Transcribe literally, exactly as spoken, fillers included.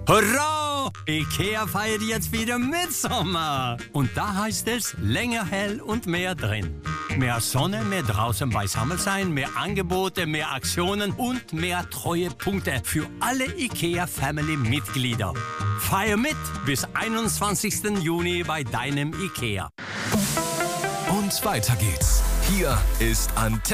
Hurra! IKEA feiert jetzt wieder Mitsommer. Und da heißt es länger hell und mehr drin. Mehr Sonne, mehr draußen beisammen sein, mehr Angebote, mehr Aktionen und mehr Treuepunkte für alle IKEA-Family-Mitglieder. Feier mit bis einundzwanzigsten Juni bei deinem IKEA. Und weiter geht's. Hier ist Antenne.